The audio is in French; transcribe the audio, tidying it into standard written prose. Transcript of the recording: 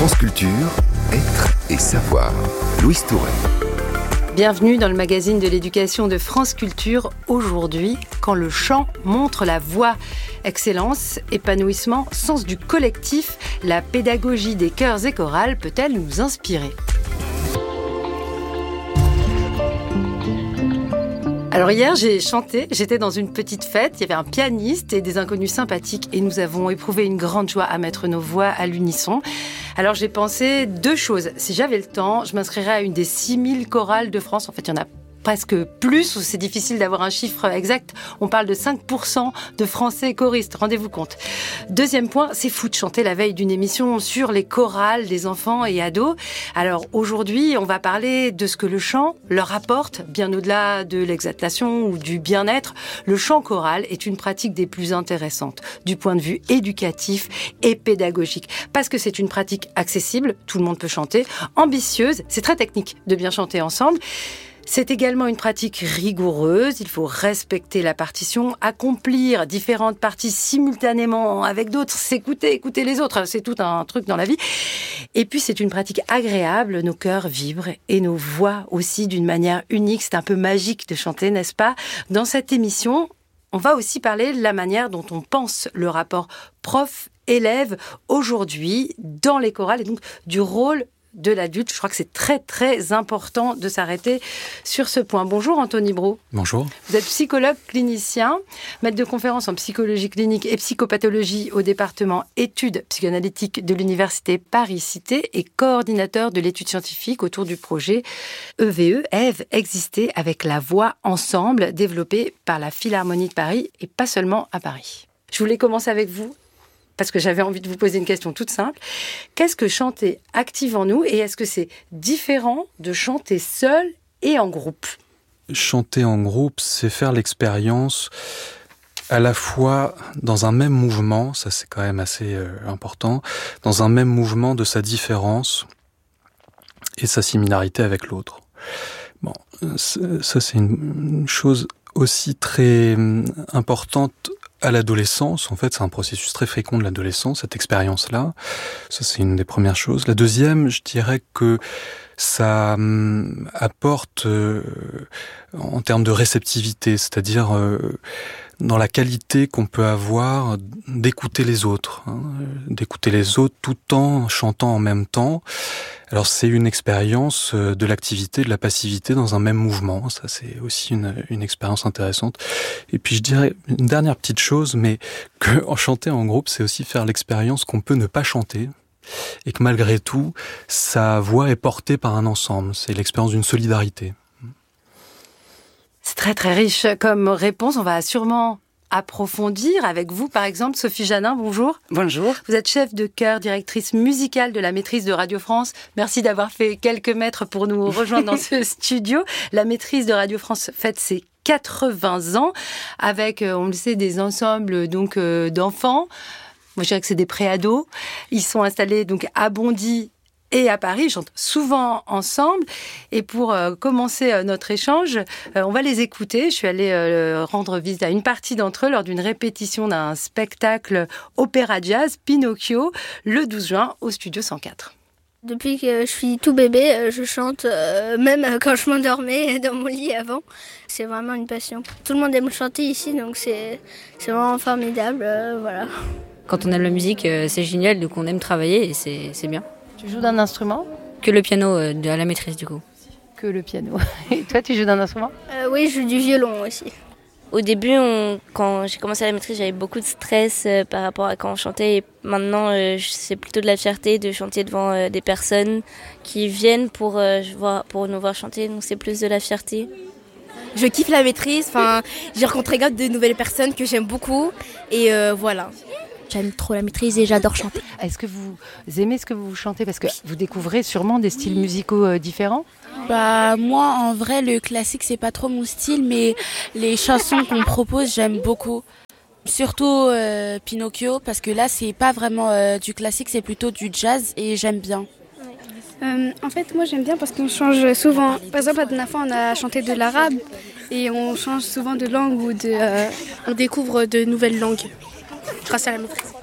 France Culture, être et savoir. Louise Touret. Bienvenue dans le magazine de l'éducation de France Culture. Aujourd'hui, quand le chant montre la voix. Excellence, épanouissement, sens du collectif, la pédagogie des chœurs et chorales peut-elle nous inspirer ? Alors hier, j'ai chanté, j'étais dans une petite fête, il y avait un pianiste et des inconnus sympathiques et nous avons éprouvé une grande joie à mettre nos voix à l'unisson. Alors j'ai pensé deux choses. Si j'avais le temps, je m'inscrirais à une des 6000 chorales de France. En fait, il y en a presque plus, c'est difficile d'avoir un chiffre exact. On parle de 5% de Français choristes, rendez-vous compte. Deuxième point, c'est fou de chanter la veille d'une émission sur les chorales des enfants et ados. Alors aujourd'hui, on va parler de ce que le chant leur apporte, bien au-delà de l'exaltation ou du bien-être. Le chant choral est une pratique des plus intéressantes du point de vue éducatif et pédagogique. Parce que c'est une pratique accessible, tout le monde peut chanter, ambitieuse, c'est très technique de bien chanter ensemble. C'est également une pratique rigoureuse, il faut respecter la partition, accomplir différentes parties simultanément avec d'autres, s'écouter, écouter les autres, c'est tout un truc dans la vie. Et puis c'est une pratique agréable, nos cœurs vibrent et nos voix aussi d'une manière unique, c'est un peu magique de chanter, n'est-ce pas ? Dans cette émission, on va aussi parler de la manière dont on pense le rapport prof-élève aujourd'hui dans les chorales et donc du rôle de l'adulte. Je crois que c'est très très important de s'arrêter sur ce point. Bonjour Anthony Brault. Bonjour. Vous êtes psychologue clinicien, maître de conférences en psychologie clinique et psychopathologie au département études psychanalytiques de l'université Paris-Cité et coordinateur de l'étude scientifique autour du projet EVE, Ève, exister avec la voix ensemble, développé par la Philharmonie de Paris et pas seulement à Paris. Je voulais commencer avec vous, parce que j'avais envie de vous poser une question toute simple. Qu'est-ce que chanter active en nous et est-ce que c'est différent de chanter seul et en groupe ? Chanter en groupe, c'est faire l'expérience à la fois dans un même mouvement, ça c'est quand même assez important, dans un même mouvement de sa différence et sa similarité avec l'autre. Bon, ça c'est une chose aussi très importante à l'adolescence. En fait, c'est un processus très fécond de l'adolescence, cette expérience-là. Ça, c'est une des premières choses. La deuxième, je dirais que ça apporte en termes de réceptivité, c'est-à-dire dans la qualité qu'on peut avoir d'écouter les autres, d'écouter les autres tout en chantant en même temps. Alors c'est une expérience de l'activité, de la passivité dans un même mouvement. Ça c'est aussi une expérience intéressante. Et puis je dirais une dernière petite chose, mais que chanter en groupe, c'est aussi faire l'expérience qu'on peut ne pas chanter. Et que malgré tout, sa voix est portée par un ensemble. C'est l'expérience d'une solidarité. C'est très très riche comme réponse. On va sûrement approfondir avec vous, par exemple. Sophie Janin, bonjour. Bonjour. Vous êtes chef de chœur, directrice musicale de la maîtrise de Radio France. Merci d'avoir fait quelques mètres pour nous rejoindre dans ce studio. La maîtrise de Radio France fête ses 80 ans avec, on le sait, des ensembles donc d'enfants. Moi, je dirais que c'est des préados. Ils sont installés donc à Bondy et à Paris, ils chantent souvent ensemble. Et pour commencer notre échange, on va les écouter. Je suis allée rendre visite à une partie d'entre eux lors d'une répétition d'un spectacle opéra jazz, Pinocchio, le 12 juin au Studio 104. Depuis que je suis tout bébé, je chante, même quand je m'endormais dans mon lit avant. C'est vraiment une passion. Tout le monde aime chanter ici, donc c'est vraiment formidable, voilà. Quand on aime la musique, c'est génial, donc on aime travailler et c'est bien. Tu joues d'un instrument ? Que le piano à la maîtrise du coup. Que le piano. Et toi, tu joues d'un instrument ? Oui, je joue du violon aussi. Au début, quand j'ai commencé à la maîtrise, j'avais beaucoup de stress par rapport à quand on chantait. Et maintenant, c'est plutôt de la fierté de chanter devant des personnes qui viennent pour nous voir chanter. Donc c'est plus de la fierté. Je kiffe la maîtrise. J'ai rencontré de nouvelles personnes que j'aime beaucoup. Et voilà. J'aime trop la maîtrise et j'adore chanter. Est-ce que vous aimez ce que vous chantez ? Parce que vous découvrez sûrement des styles musicaux différents. Moi, en vrai, le classique, c'est pas trop mon style, mais les chansons qu'on propose, j'aime beaucoup. Surtout Pinocchio, parce que là, c'est pas vraiment du classique, c'est plutôt du jazz et j'aime bien. En fait, moi, j'aime bien parce qu'on change souvent. Par exemple, la dernière fois, on a chanté de l'arabe et on change souvent de langue ou on découvre de nouvelles langues grâce à la maîtrise.